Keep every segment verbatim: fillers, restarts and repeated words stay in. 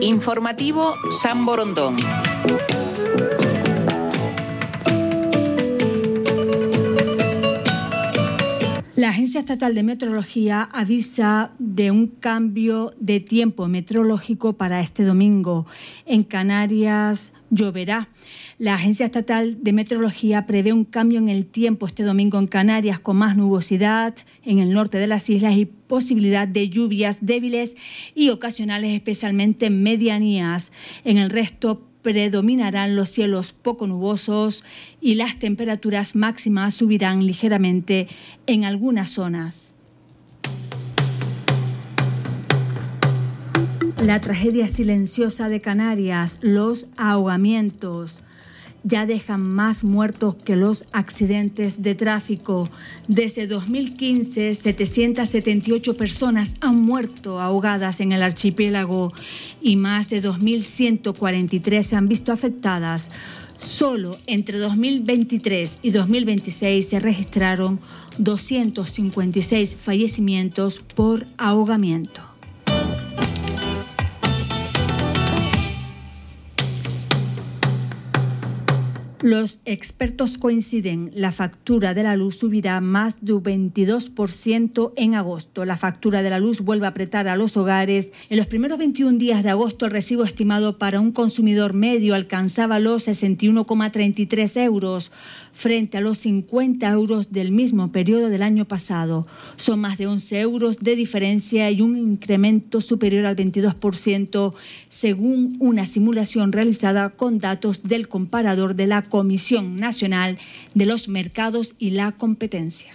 Informativo San Borondón. La Agencia Estatal de Meteorología avisa de un cambio de tiempo meteorológico para este domingo. En Canarias lloverá. La Agencia Estatal de Meteorología prevé un cambio en el tiempo este domingo en Canarias, con más nubosidad en el norte de las islas y posibilidad de lluvias débiles y ocasionales, especialmente en medianías. En el resto predominarán los cielos poco nubosos y las temperaturas máximas subirán ligeramente en algunas zonas. La tragedia silenciosa de Canarias, los ahogamientos, ya dejan más muertos que los accidentes de tráfico. Desde dos mil quince, setecientas setenta y ocho personas han muerto ahogadas en el archipiélago y más de dos mil ciento cuarenta y tres se han visto afectadas. Solo entre dos mil veintitrés y dos mil veintiséis se registraron doscientos cincuenta y seis fallecimientos por ahogamiento. Los expertos coinciden, la factura de la luz subirá más de un veintidós por ciento en agosto. La factura de la luz vuelve a apretar a los hogares. En los primeros veintiún días de agosto, el recibo estimado para un consumidor medio alcanzaba los sesenta y uno coma treinta y tres euros, frente a los cincuenta euros del mismo periodo del año pasado. Son más de once euros de diferencia y un incremento superior al veintidós por ciento, según una simulación realizada con datos del comparador de la Comisión Nacional de los Mercados y la Competencia.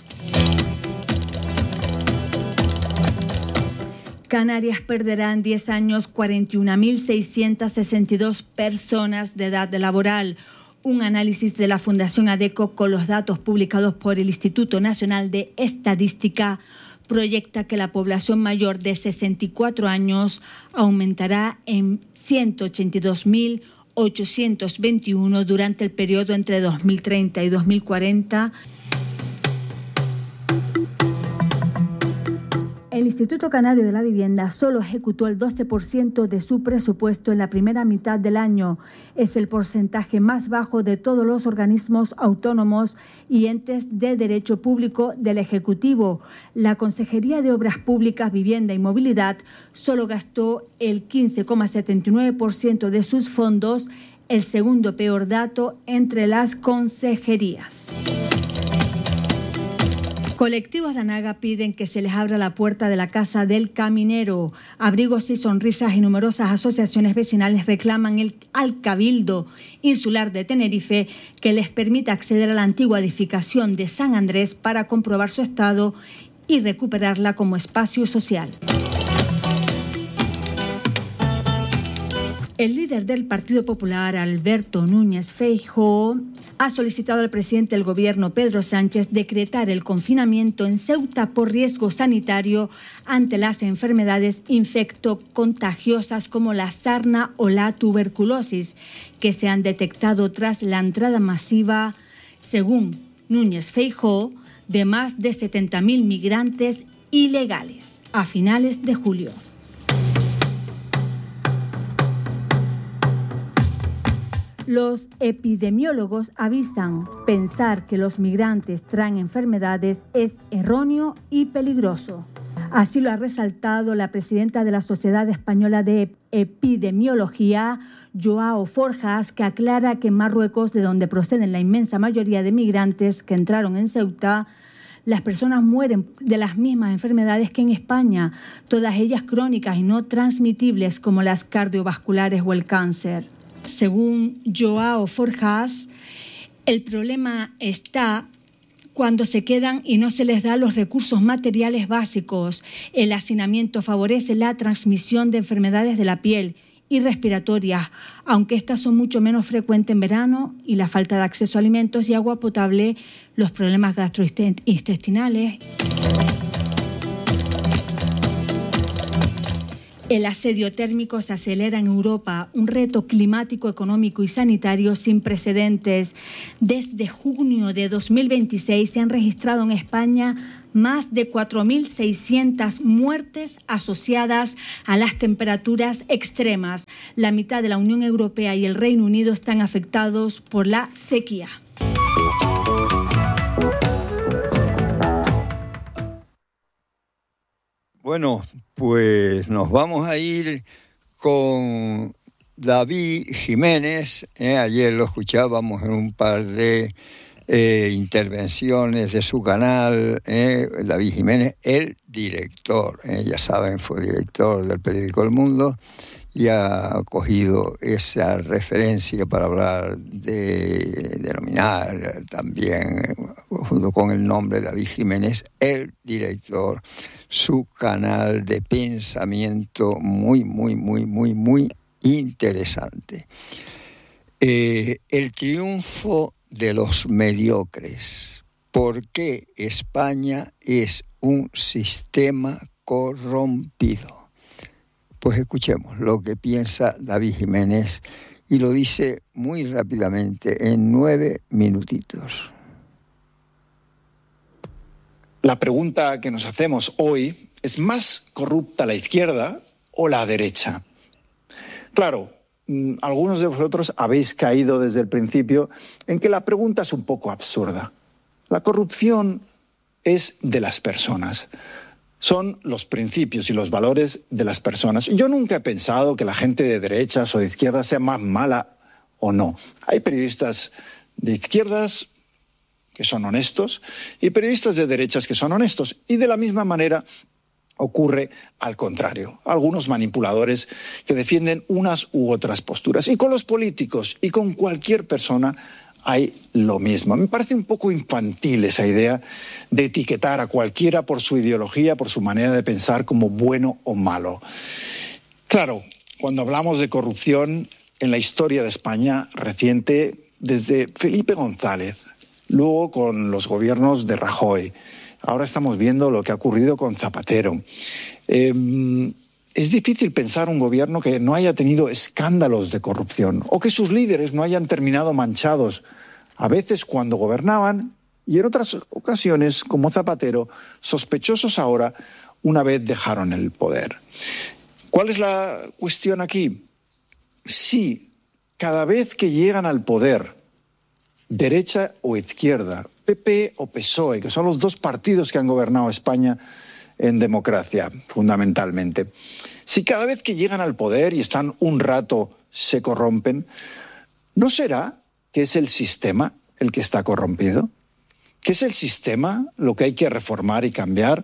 Canarias perderá en diez años cuarenta y una mil seiscientas sesenta y dos personas de edad laboral. Un análisis de la Fundación ADECO con los datos publicados por el Instituto Nacional de Estadística proyecta que la población mayor de sesenta y cuatro años aumentará en ciento ochenta y dos mil ochocientos veintiuno durante el periodo entre dos mil treinta y dos mil cuarenta. El Instituto Canario de la Vivienda solo ejecutó el doce por ciento de su presupuesto en la primera mitad del año. Es el porcentaje más bajo de todos los organismos autónomos y entes de derecho público del Ejecutivo. La Consejería de Obras Públicas, Vivienda y Movilidad solo gastó el quince coma setenta y nueve por ciento de sus fondos, el segundo peor dato entre las consejerías. Colectivos de Anaga piden que se les abra la puerta de la Casa del Caminero. Abrigos y Sonrisas y numerosas asociaciones vecinales reclaman el, al Cabildo Insular de Tenerife que les permita acceder a la antigua edificación de San Andrés para comprobar su estado y recuperarla como espacio social. El líder del Partido Popular, Alberto Núñez Feijóo, ha solicitado al presidente del Gobierno, Pedro Sánchez, decretar el confinamiento en Ceuta por riesgo sanitario ante las enfermedades infectocontagiosas como la sarna o la tuberculosis, que se han detectado tras la entrada masiva, según Núñez Feijóo, de más de setenta mil migrantes ilegales a finales de julio. Los epidemiólogos avisan, pensar que los migrantes traen enfermedades es erróneo y peligroso. Así lo ha resaltado la presidenta de la Sociedad Española de Epidemiología, Joao Forjas, que aclara que en Marruecos, de donde proceden la inmensa mayoría de migrantes que entraron en Ceuta, las personas mueren de las mismas enfermedades que en España, todas ellas crónicas y no transmitibles como las cardiovasculares o el cáncer. Según Joao Forjas, el problema está cuando se quedan y no se les da los recursos materiales básicos. El hacinamiento favorece la transmisión de enfermedades de la piel y respiratorias, aunque estas son mucho menos frecuentes en verano, y la falta de acceso a alimentos y agua potable, los problemas gastrointestinales. El asedio térmico se acelera en Europa, un reto climático, económico y sanitario sin precedentes. Desde junio de dos mil veintiséis se han registrado en España más de cuatro mil seiscientas muertes asociadas a las temperaturas extremas. La mitad de la Unión Europea y el Reino Unido están afectados por la sequía. Bueno, pues nos vamos a ir con David Jiménez. Eh, ayer lo escuchábamos en un par de eh, intervenciones de su canal. Eh, David Jiménez, el director. Eh, ya saben, fue director del periódico El Mundo y ha cogido esa referencia para hablar de denominar también, junto con el nombre David Jiménez, el director, su canal de pensamiento muy, muy, muy, muy, muy interesante. Eh, el triunfo de los mediocres. ¿Por qué España es un sistema corrompido? Pues escuchemos lo que piensa David Jiménez y lo dice muy rápidamente, en nueve minutitos. La pregunta que nos hacemos hoy es: ¿más corrupta la izquierda o la derecha? Claro, algunos de vosotros habéis caído desde el principio en que la pregunta es un poco absurda. La corrupción es de las personas. Son los principios y los valores de las personas. Yo nunca he pensado que la gente de derechas o de izquierdas sea más mala o no. Hay periodistas de izquierdas que son honestos y periodistas de derechas que son honestos. Y de la misma manera ocurre al contrario. Algunos manipuladores que defienden unas u otras posturas. Y con los políticos y con cualquier persona hay lo mismo. Me parece un poco infantil esa idea de etiquetar a cualquiera por su ideología, por su manera de pensar, como bueno o malo. Claro, cuando hablamos de corrupción en la historia de España reciente, desde Felipe González, luego con los gobiernos de Rajoy, ahora estamos viendo lo que ha ocurrido con Zapatero. Eh, es difícil pensar un gobierno que no haya tenido escándalos de corrupción o que sus líderes no hayan terminado manchados, a veces cuando gobernaban y en otras ocasiones, como Zapatero, sospechosos ahora una vez dejaron el poder. ¿Cuál es la cuestión aquí? Si cada vez que llegan al poder, derecha o izquierda, P P o P S O E, que son los dos partidos que han gobernado España en democracia, fundamentalmente. Si cada vez que llegan al poder y están un rato se corrompen, ¿no será que es el sistema el que está corrompido? ¿Que es el sistema lo que hay que reformar y cambiar?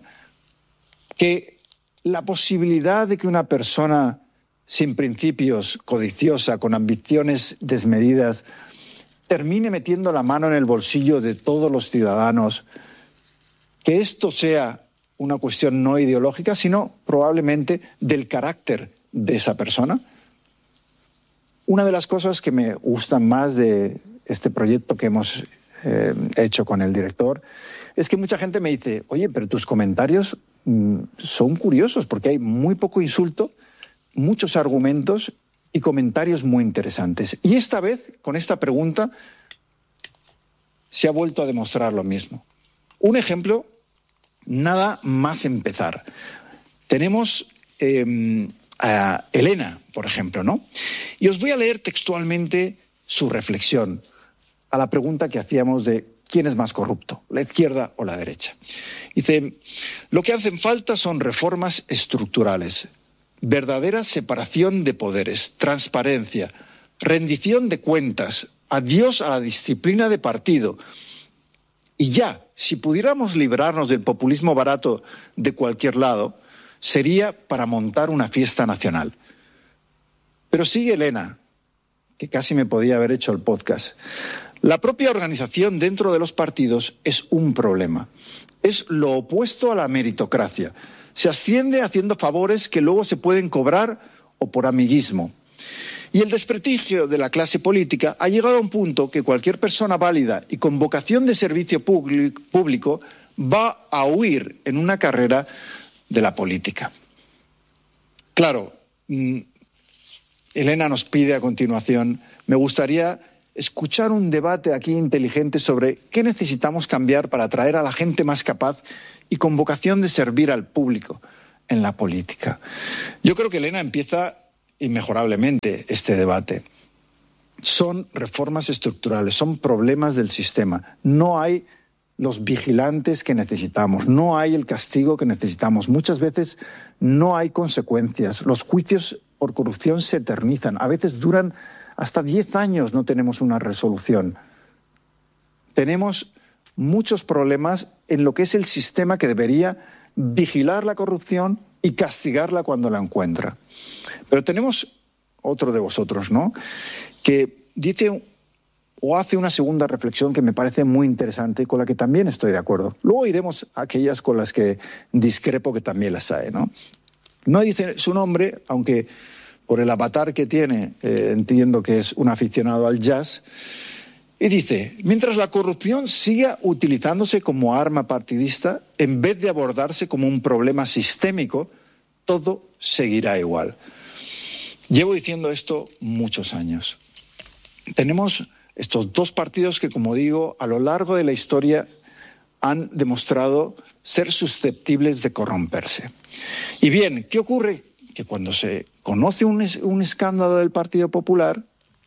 ¿Que la posibilidad de que una persona sin principios, codiciosa, con ambiciones desmedidas, termine metiendo la mano en el bolsillo de todos los ciudadanos, que esto sea una cuestión no ideológica, sino probablemente del carácter de esa persona? Una de las cosas que me gustan más de este proyecto que hemos eh, hecho con el director es que mucha gente me dice: oye, pero tus comentarios mmm, son curiosos porque hay muy poco insulto, muchos argumentos y comentarios muy interesantes. Y esta vez, con esta pregunta, se ha vuelto a demostrar lo mismo. Un ejemplo, nada más empezar. Tenemos eh, a Elena, por ejemplo, ¿no? Y os voy a leer textualmente su reflexión a la pregunta que hacíamos de quién es más corrupto, la izquierda o la derecha. Dice: lo que hacen falta son reformas estructurales, verdadera separación de poderes, transparencia, rendición de cuentas, adiós a la disciplina de partido. Y ya, si pudiéramos librarnos del populismo barato de cualquier lado, sería para montar una fiesta nacional. Pero sigue Elena, que casi me podía haber hecho el podcast. La propia organización dentro de los partidos es un problema. Es lo opuesto a la meritocracia. Se asciende haciendo favores que luego se pueden cobrar o por amiguismo. Y el desprestigio de la clase política ha llegado a un punto que cualquier persona válida y con vocación de servicio público va a huir en una carrera de la política. Claro, Elena nos pide a continuación: me gustaría escuchar un debate aquí inteligente sobre qué necesitamos cambiar para atraer a la gente más capaz y con vocación de servir al público en la política. Yo creo que Elena empieza inmejorablemente este debate. Son reformas estructurales, son problemas del sistema. No hay los vigilantes que necesitamos, no hay el castigo que necesitamos. Muchas veces no hay consecuencias. Los juicios por corrupción se eternizan. A veces duran hasta diez años, no tenemos una resolución. Tenemos muchos problemas en lo que es el sistema que debería vigilar la corrupción y castigarla cuando la encuentra. Pero tenemos otro de vosotros, ¿no?, que dice o hace una segunda reflexión que me parece muy interesante y con la que también estoy de acuerdo. Luego iremos a aquellas con las que discrepo, que también las hay, ¿no? No dice su nombre, aunque por el avatar que tiene eh, entiendo que es un aficionado al jazz, y dice: mientras la corrupción siga utilizándose como arma partidista, en vez de abordarse como un problema sistémico, todo seguirá igual. Llevo diciendo esto muchos años. Tenemos estos dos partidos que, como digo, a lo largo de la historia han demostrado ser susceptibles de corromperse. Y bien, ¿qué ocurre? Que cuando se conoce un, es, un escándalo del Partido Popular,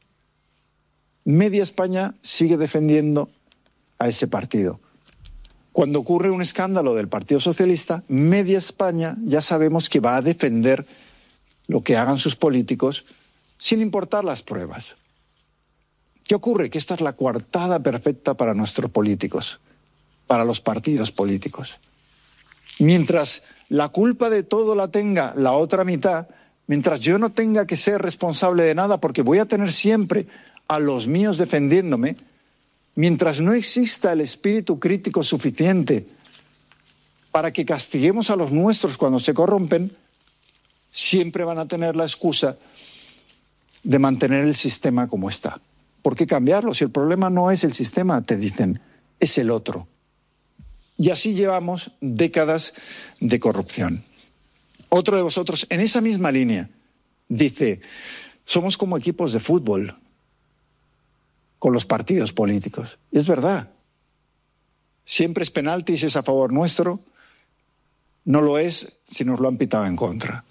media España sigue defendiendo a ese partido. Cuando ocurre un escándalo del Partido Socialista, media España ya sabemos que va a defender lo que hagan sus políticos sin importar las pruebas. ¿Qué ocurre? Que esta es la coartada perfecta para nuestros políticos, para los partidos políticos. Mientras la culpa de todo la tenga la otra mitad, mientras yo no tenga que ser responsable de nada porque voy a tener siempre a los míos defendiéndome, mientras no exista el espíritu crítico suficiente para que castiguemos a los nuestros cuando se corrompen, siempre van a tener la excusa de mantener el sistema como está. ¿Por qué cambiarlo? Si el problema no es el sistema, te dicen, es el otro. Y así llevamos décadas de corrupción. Otro de vosotros, en esa misma línea, dice, somos como equipos de fútbol con los partidos políticos. Y es verdad. Siempre es penalti si es a favor nuestro, no lo es si nos lo han pitado en contra.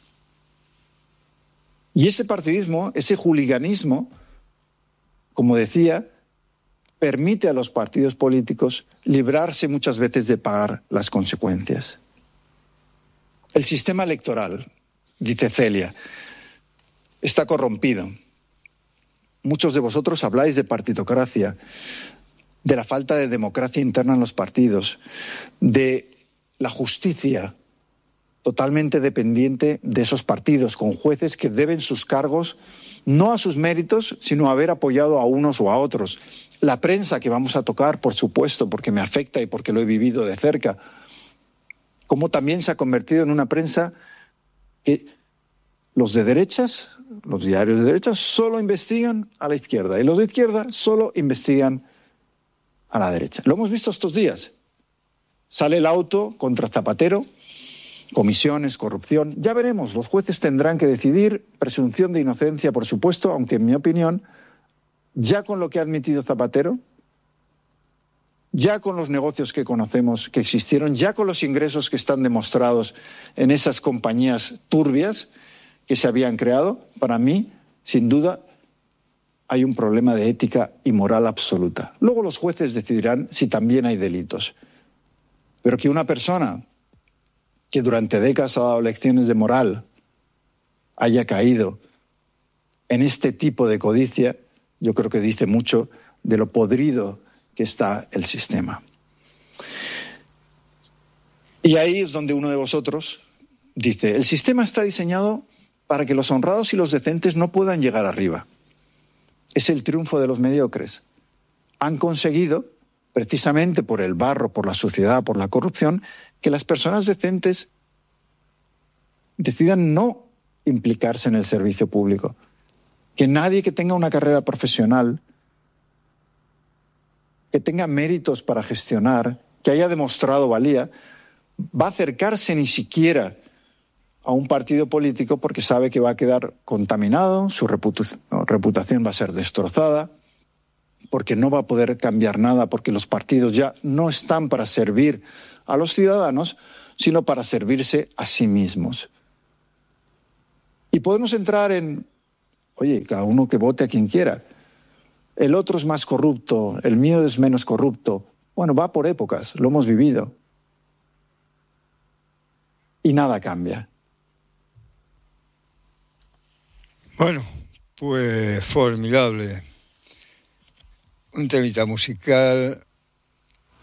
Y ese partidismo, ese hooliganismo, como decía, permite a los partidos políticos librarse muchas veces de pagar las consecuencias. El sistema electoral, dice Celia, está corrompido. Muchos de vosotros habláis de partidocracia, de la falta de democracia interna en los partidos, de la justicia totalmente dependiente de esos partidos, con jueces que deben sus cargos no a sus méritos, sino a haber apoyado a unos o a otros. La prensa, que vamos a tocar, por supuesto, porque me afecta y porque lo he vivido de cerca, como también se ha convertido en una prensa que los de derechas, los diarios de derechas, solo investigan a la izquierda y los de izquierda solo investigan a la derecha. Lo hemos visto estos días. Sale el auto contra Zapatero, comisiones, corrupción. Ya veremos, los jueces tendrán que decidir, presunción de inocencia, por supuesto, aunque en mi opinión, ya con lo que ha admitido Zapatero, ya con los negocios que conocemos que existieron, ya con los ingresos que están demostrados en esas compañías turbias que se habían creado, para mí, sin duda, hay un problema de ética y moral absoluta. Luego los jueces decidirán si también hay delitos. Pero que una persona que durante décadas ha dado lecciones de moral haya caído en este tipo de codicia, yo creo que dice mucho de lo podrido que está el sistema. Y ahí es donde uno de vosotros dice, el sistema está diseñado para que los honrados y los decentes no puedan llegar arriba. Es el triunfo de los mediocres. Han conseguido, precisamente por el barro, por la suciedad, por la corrupción, que las personas decentes decidan no implicarse en el servicio público. Que nadie que tenga una carrera profesional, que tenga méritos para gestionar, que haya demostrado valía, va a acercarse ni siquiera a un partido político porque sabe que va a quedar contaminado, su reputación va a ser destrozada. porque no va a poder cambiar nada, porque los partidos ya no están para servir a los ciudadanos, sino para servirse a sí mismos. Y podemos entrar en, oye, cada uno que vote a quien quiera. El otro es más corrupto, el mío es menos corrupto. Bueno, va por épocas, lo hemos vivido. Y nada cambia. Bueno, pues formidable. Un temita musical